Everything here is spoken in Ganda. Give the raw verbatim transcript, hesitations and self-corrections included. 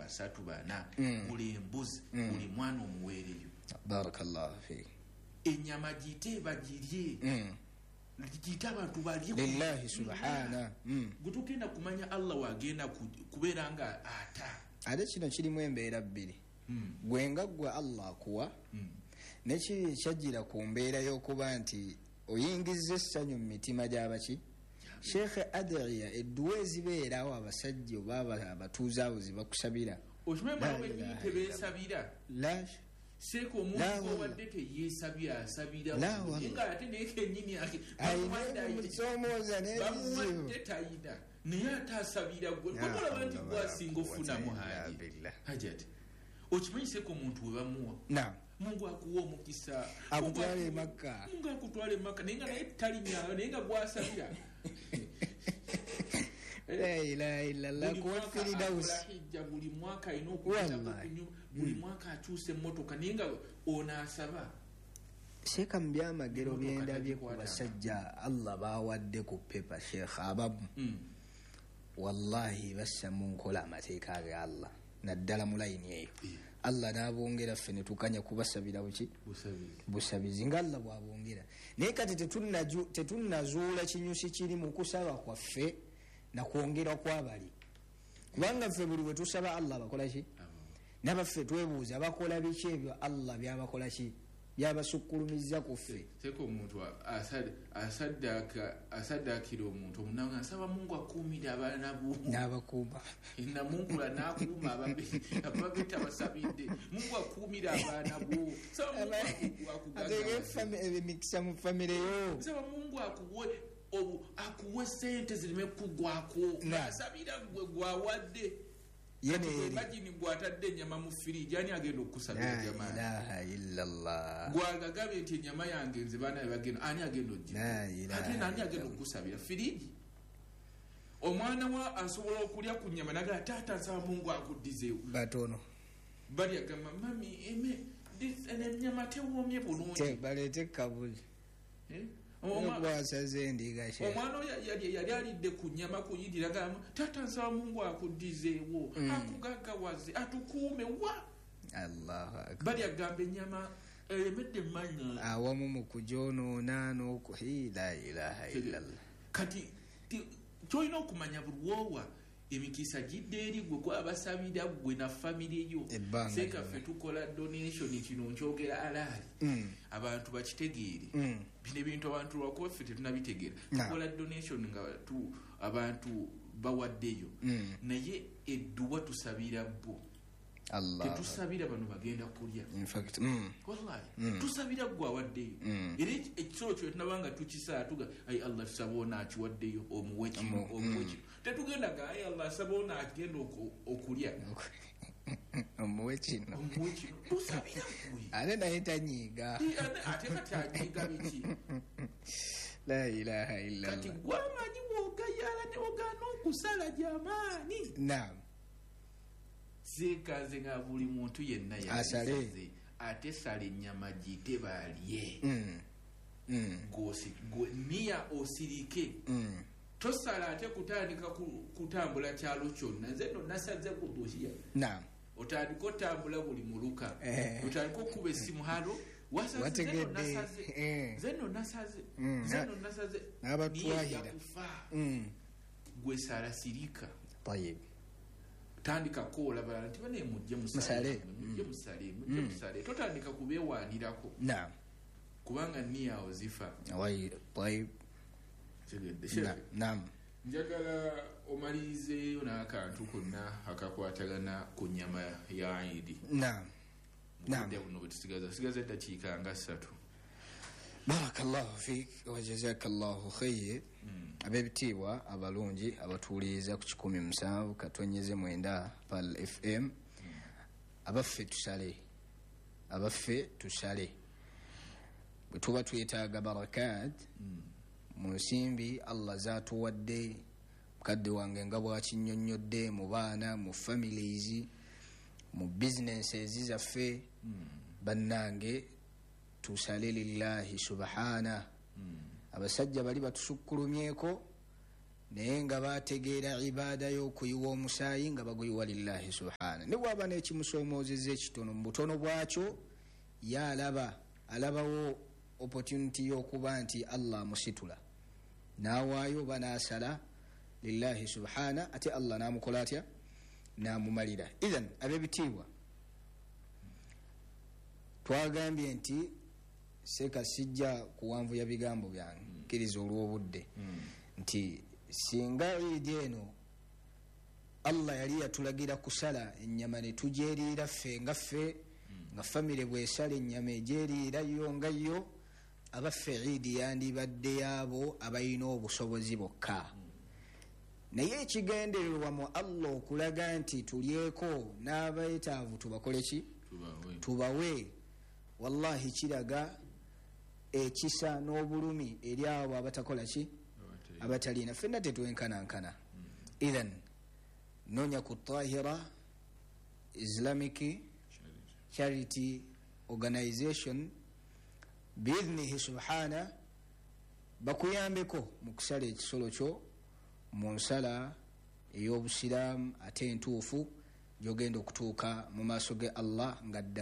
basatu bana Mm. buli embuzi Mm. buli mwana omuweereyo. Barakallahu fi. Ennyama gite bagirye. Mm. Gita abantu balye Lillahi subhana. Mm. Gutugenda kumanya Allah wagenda kubeera nga ata. Ate kino kirimu embeera bbiri. Mm. Gwe nga gwe Allah akuwa. Mm. Nekiri kyajjira ku mbeera y'okuba nti oyingiza essanyu mu mitima gy'abaki. Sheikh Adriya edduwa ezibeerawo abasajja oba abatuuze abo zibakusabira. Okimanyi bano bennyini tebeesabira. Lash. Seeko omuntu owadde teyeesabira asabira nga ate naye kennyini bamuwadde tayina naye ate asabira gwe olaba nti gwasinga ofunamu hajati. Okimanyi seeko omuntu we bamuwa Mungu akuwa omukisa akutwala e Makka. Mungu akutwala e Makka naye nga naye talinyayo naye nga gwasabira. La ilaha illallah kuwafiri dawusi. Buli mwaka ino okuyita buli mwaka akyusa emmotoka naye nga onaasaba. Sheikha mu byamagero byendabye ku basajja Allah bawadde ku pepa Sheikh abamu. Wallahi bassa mu nkola amateeka ga Allah naddala mu layini eyo. Allah n'abongera ffe ne tukanya kubasabira buki busabizi nga Allah bw'abongera. Naye kati tetunnazuula kinyusi kiri mu kusaba kwaffe na kwongera kwabali. Kubanga ffe buli bwe tusaba Allah bakola ki? Nabaffe twebuuza bakola biki ebyo Allah byabakola ki? Byabasukkulumiza ku ffe. Seko omuntu asaddakira omuntu omunanga asaba Mungu akuumire abaana bo. N'abakuuma. Na Mungu n'akuuma ababeta basabidde. Mungu akuumire abaana bo. Saba Mungu akugagga. Emikisa mu famire yo. Saba Mungu akuwe obu akuwe sente zirime kugwako. Nasabira gwe gwawadde. Yene imagine gwatadde ennyama mu firiji ani agenda okusabira jamaa. La ilaha illallah. Gwagagabe enti ennyama yange nze bana bagenda ani agenda ojja. La ilaha. Ate nani agenda okusabira firiji. Omwana wa asobola okulya ku nnyama naga tata nsaba Mungu akuddizeewo. Batono. Bali agamba mami eme this ennyama tewoomye bulungi. Te balete kabuli. Eh? Omwana ndiga she. Omwana yali yali alidde ku nnyama kuyidira gama tata nsaba Mungu akuddizeewo akugaggawaze atukuume wa. Allahu akbar. Bali agamba ennyama emedde manya awamu mu kujonoona n'okuhila ilaha illallah. Kati kyolina okumanya bulwowa emikisa gidde eri gwe gwabasabira gwe na family yo. Seeka ffe tukola donation kino nkyogera alaali abantu bakitegeere. Bino ebintu abantu lwakuba ffe tetunabitegeera. Tukola donation nga tu abantu bawaddeyo naye edduwa tusabira bo. Allah. Tetusabira bano bagenda kulya. In fact, mm. Wallahi. Mm. Tusabira gwa waddeyo. Mm. Era ekisolo kyo tunabanga tukisaatuga ay Allah sabona akiwaddeyo omuwechi omuwechi. Mm. Tetugenda ga ay Allah sabona akigenda okulya. Omuwechi no. Omuwechi. Tusabira kuyi. Ale na hitanyiga. Ate kati ajiga biki. La ilaha illallah. Kati gwa manyi wogayala ne ogana okusala jamani. Naam. Zekaze nga buli muntu yenna yasaze ate sale ennyama gite balye. Mm. Mm. Gosi go niya osirike. Mm. Tosala ate kutandika kutambula kyalo kyonna nze no nasaze ku doshiya. Naam. Otandika otambula buli muluka. Eh. Otandika kuba esimu halo wasaze no nasaze. Eh. Zeno nasaze. Mm. Zeno nasaze. Nabatwahira. Mm. Gwe sala sirika. Tayeb. Tandika kola bala nti bane mujje musale mujje musale mujje musale totandika kubewanirako. Naam. Kubanga niya ozifa. Wai tayeb. Naam. Njagala omalize ona akantu konna akakwatagana ku nnyama ya Eid. Naam. Naam. Ndio tusigaza sigaza dakiika nga ssatu. Barakallahu fik wa jazakallahu khayr. Abebitiibwa abalungi abatuuliza ku kikumi musanvu katonyeze mwenda pal F M. Abaffe tusale. Abaffe tusale. Bwe tuba twetaaga barakat mu nsimbi Allah zaatuwadde mukadde wange nga bwakinnyonnyodde mu baana mu families mu businesses zaffe bannange tusale lillahi subhana. Abasajja bali batusukkulumyeko naye nga bategeera ibaada y'okuyiwa omusaayi nga baguyiwa lillahi subhana. ne bwaba n'ekimusoomozeza ekitono mu butono bwakyo yalaba alabawo opportunity y'okuba nti Allah musitula nawaayo banasala lillahi subhana, ate Allah namukola atya namumalira. Idhan abebitiibwa, twagambye nti seka sijja kuwanvuya bigambo byange kkiriza olw'obudde nti singa idi eno Allah yali yatulagira kusala ennyama ne tujeeriira ffe nga ffe nga famire bwesala ennyama ejeeriira yo nga yo, abaffe idi yandibadde yaabo abalina obusobozi bokka. naye ekigendererwa mu Allah okulaga nti tulyeko n'abeetaavu tubakole ki? tubawe. wallahi kiraga ekisa n'obulumi eri abo abatakola ki? abatalina. ffenna tetwenkanankana. idhan nonya ku Tahira Islamic Charity Organization biidhnihi subhana bakuyambeko mu kusala ekisolo kyo mu nsala ey'obusiraamu ate entuufu gy'ogenda okutuuka mu maaso ge Allah nga